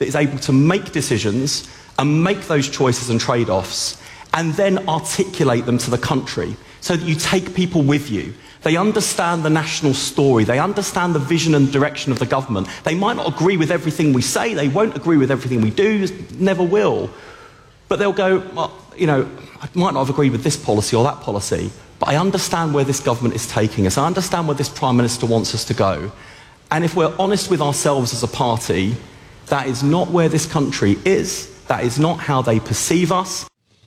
that is able to make decisions and make those choices and trade-offs and then articulate them to the country so that you take people with you. They understand the national story. They understand the vision and direction of the government. They might not agree with everything we say. They won't agree with everything we do, never will. But they'll go, well, you know, I might not have agreed with this policy or that policy, but I understand where this government is taking us. I understand where this Prime Minister wants us to go. And if we're honest with ourselves as a party, that is not where this country is. That is not how they perceive us.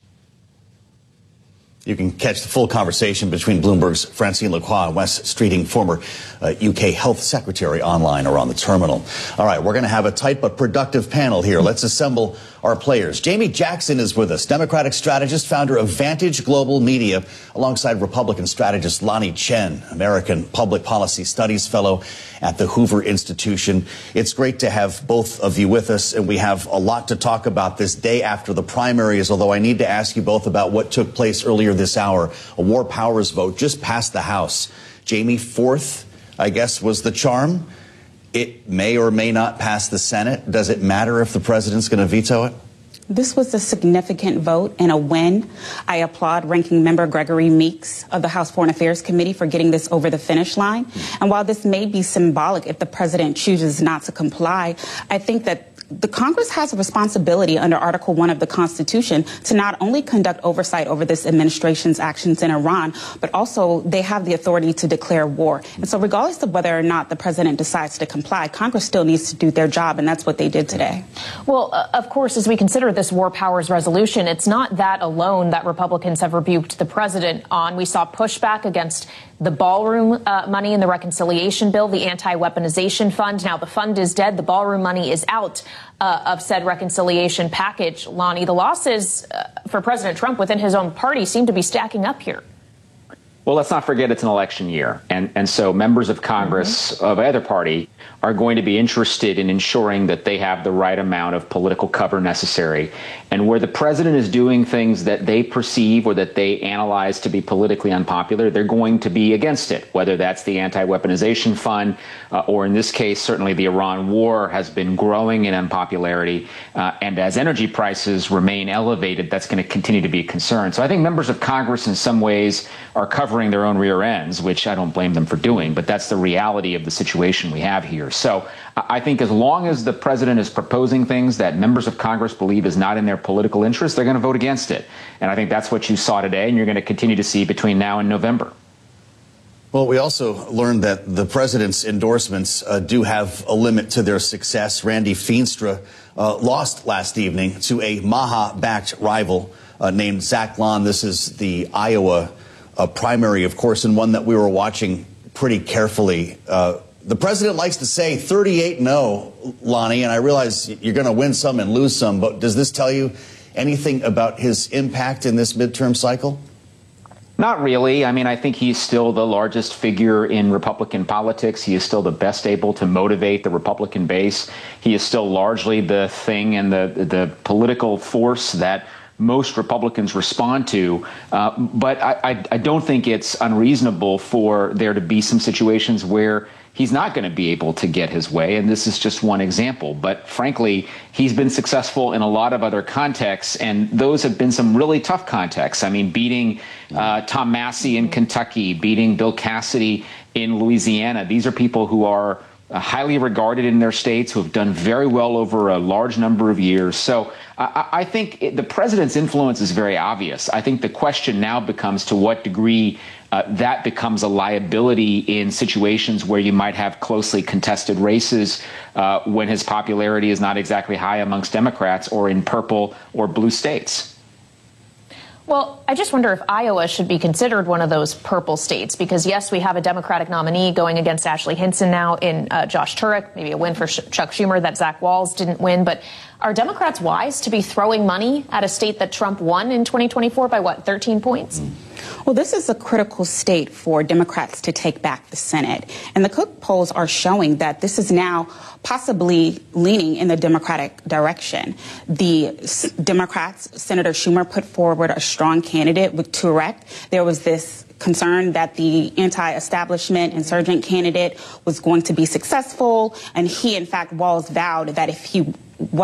You can catch the full conversation between Bloomberg's Francine Lacroix and Wes Streeting, former UK Health Secretary, online or on the terminal. All right, we're going to have a tight but productive panel here. Let's assemble our players. Jamie Jackson is with us, Democratic strategist, founder of Vantage Global Media, alongside Republican strategist Lanhee Chen, American Public Policy Studies Fellow at the Hoover Institution. It's great to have both of you with us, and we have a lot to talk about this day after the primaries, although I need to ask you both about what took place earlier this hour. A war powers vote just passed the House. Jamie, fourth, I guess, was the charm. It may or may not pass the Senate. Does it matter if the president's going to veto it? This was a significant vote and a win. I applaud Ranking Member Gregory Meeks of the House Foreign Affairs Committee for getting this over the finish line. And while this may be symbolic if the president chooses not to comply, I think that the Congress has a responsibility under Article 1 of the Constitution to not only conduct oversight over this administration's actions in Iran, but also they have the authority to declare war. And so regardless of whether or not the president decides to comply, Congress still needs to do their job, and that's what they did today. Well, of course, as we consider this war powers resolution, it's not that alone that Republicans have rebuked the president on. We saw pushback against the ballroom money in the reconciliation bill, the anti-weaponization fund. Now the fund is dead. The ballroom money is out of said reconciliation package. Lanhee, the losses for President Trump within his own party seem to be stacking up here. Well, let's not forget it's an election year. And so members of Congress of either party are going to be interested in ensuring that they have the right amount of political cover necessary. And where the president is doing things that they perceive or that they analyze to be politically unpopular, they're going to be against it, whether that's the anti-weaponization fund or in this case, certainly the Iran war has been growing in unpopularity. And as energy prices remain elevated, that's going to continue to be a concern. So I think members of Congress in some ways are covering their own rear ends, which I don't blame them for doing, but that's the reality of the situation we have here. So I think as long as the president is proposing things that members of Congress believe is not in their political interest, they're going to vote against it. And I think that's what you saw today, and you're going to continue to see between now and November. Well, we also learned that the president's endorsements do have a limit to their success. Randy Feenstra lost last evening to a Maha-backed rival named Zach Long. This is the Iowa primary, of course, and one that we were watching pretty carefully. The president likes to say 38-0, Lanhee, and I realize you're going to win some and lose some, but does this tell you anything about his impact in this midterm cycle? Not really. I mean, I think he's still the largest figure in Republican politics. He is still the best able to motivate the Republican base. He is still largely the thing and the political force that most Republicans respond to. But I don't think it's unreasonable for there to be some situations where he's not going to be able to get his way, and this is just one example. But frankly, he's been successful in a lot of other contexts, and those have been some really tough contexts. I mean, beating Tom Massey in Kentucky, beating Bill Cassidy in Louisiana. These are people who are highly regarded in their states, who have done very well over a large number of years. So I think the president's influence is very obvious. I think the question now becomes to what degree that becomes a liability in situations where you might have closely contested races when his popularity is not exactly high amongst Democrats or in purple or blue states. Well, I just wonder if Iowa should be considered one of those purple states, because, yes, we have a Democratic nominee going against Ashley Hinson now in Josh Turek, maybe a win for Chuck Schumer that Zach Walz didn't win. But are Democrats wise to be throwing money at a state that Trump won in 2024 by, 13 points? Well, this is a critical state for Democrats to take back the Senate. And the Cook polls are showing that this is now possibly leaning in the Democratic direction. The Democrats, Senator Schumer put forward a strong candidate with Turek. There was this concern that the anti-establishment insurgent candidate was going to be successful. And he, in fact, Walz vowed that if he